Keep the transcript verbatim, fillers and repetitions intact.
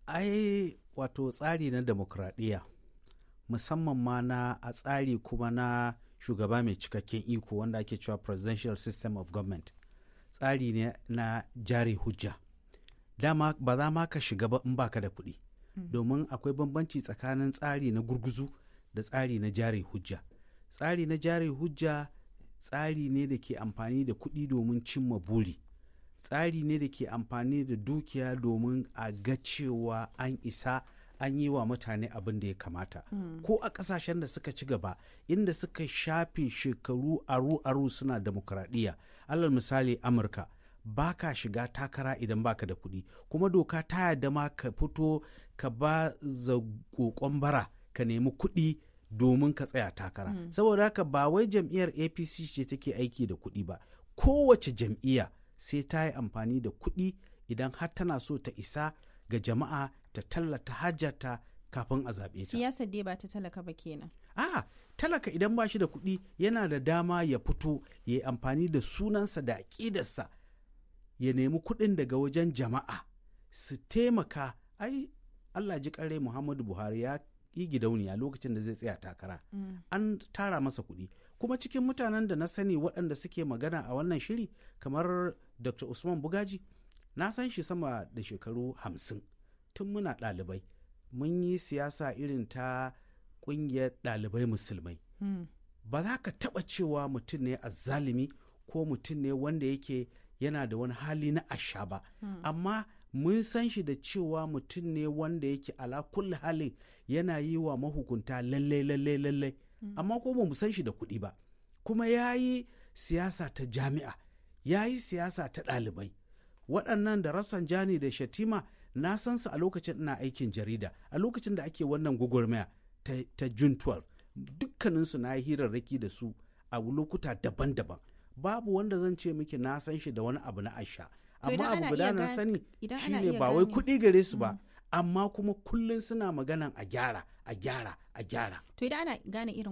ai wato tsari na demokradiyya musamman ma na a tsari kuma na shugaba mai cikakken iko wanda ake cewa presidential system of government, tsari ne na jari hujja. Dama ba za ma ka shiga ba in baka da kuɗi, mm. domin akwai bambanci tsakanin tsari na gurguzu da tsari na jari hujja. Tsari na jari hujja tsari ne da ke amfani da kuɗi domin cimma buri, tsari ne da ke amfani da dukiya domin a ga cewa an isa an yi wa mutane abin da ya kamata. Mm. Ko a ƙasashen da suka ci gaba inda suka shafe shekaru aru-aru suna demokradiyya, alal misali Amurka, ba ka shiga takara idan baka da kuɗi, kuma doka ta yarda ma ka fito ka ba za kokon bara ka nemi kuɗi domin ka tsaya takara. Mm. Saboda haka ba wai jam'iyyar A P C ce take aiki da kuɗi ba, kowace jam'iyya sai ta yi amfani da kuɗi idan har tana so ta isa ga jama'a ta tallata hajjata kafin a zaɓe ta. Siyasar dai ba ta talaka ba kenan. A'a, talaka idan ba shi da kuɗi yana da dama ya fito ya yi amfani da sunansa da aƙidarsa ya nemi kuɗin daga wajen jama'a su taimaka. Ai, Allah ji ƙarai Muhammadu Buhari ya yi gidauniya lokacin da zai tsaya takara. Mm. An tara masa kuɗi. Kuma cikin mutanen da na sani waɗanda suke magana a wannan shiri kamar Doctor Usman Bugaji, na san shi sama da shekaru hamsin tun muna ɗalibai. Mun yi siyasa irin ta ƙungiyar ɗalibai musulmai. Mm. Ba za ka taɓa cewa mutum ne azzalimi ko mutum ne wanda yake yana da wani hali na asha ba. Mm. Amma mun san shi da cewa mutum ne wanda yake ala kulli halin yana yi wa mahukunta lallai lallai lallai. Mm. Amma ko ba mu san shi da kuɗi ba. Kuma ya yi siyasa ta jami'a, ya yi siyasa ta ɗalibai. Waɗannan da Rafsanjani da Shatima na san su a lokacin ina aikin jarida, a lokacin da ake wannan gwagwarmaya ta, ta June twelfth. Dukkaninsu na yi hirarraki da su a lokuta daban-daban. Babu wanda zan ce miki na san shi da wani abu na asha. Amma abu guda na sani shine ba wai kuɗi gare su ba, mm. amma kuma kullum suna maganan a gyara, a gyara, a gyara. To idan ana gane irin